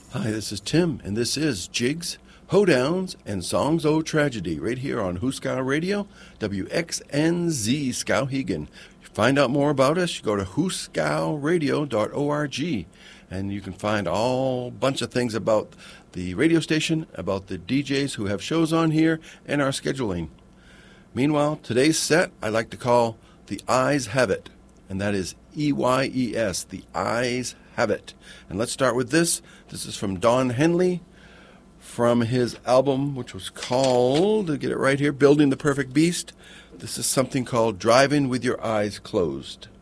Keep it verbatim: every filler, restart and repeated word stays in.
Hi, this is Tim, and this is Jigs, Hoedowns, and Songs O' Tragedy, right here on Hooskow Radio, W X N Z Skowhegan. Find out more about us, you go to hooskow radio dot org, and you can find all bunch of things about the radio station, about the D Js who have shows on here, and our scheduling. Meanwhile, today's set I like to call The Eyes Have It, and that is E Y E S, The Eyes Have It. And let's start with this. This is from Don Henley from his album, which was called, to get it right here, Building the Perfect Beast. This is something called Driving with Your Eyes Closed.